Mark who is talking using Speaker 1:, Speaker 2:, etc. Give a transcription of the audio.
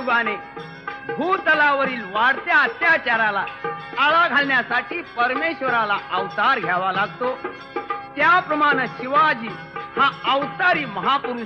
Speaker 1: कलियुगाने भूतलावरील वाढत्या अत्याचाराला आळा घालण्यासाठी परमेश्वराला अवतार घ्यावा लागतो. त्याप्रमाणे शिवाजी हा अवतारी महापुरुष